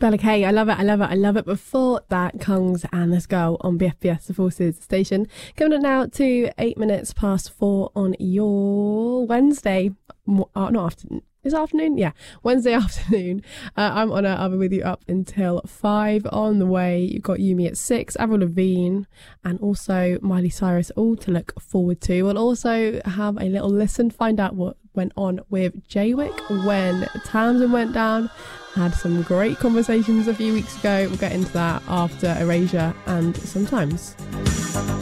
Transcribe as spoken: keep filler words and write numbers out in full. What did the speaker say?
Bella K, I love it, I love it, I love it. Before that, Kungs and This Girl on B F B S, the Forces station. Coming up now to eight minutes past four on your Wednesday, uh, not afternoon. Is it afternoon? Yeah, Wednesday afternoon. Uh, I'm Honor. I'll be with you up until five. On the way, you've got Yumi at six, Avril Lavigne, and also Miley Cyrus, all to look forward to. We'll also have a little listen, find out what went on with Jaywick when Tamsin went down. Had some great conversations a few weeks ago. We'll get into that after Erasure and Sometimes.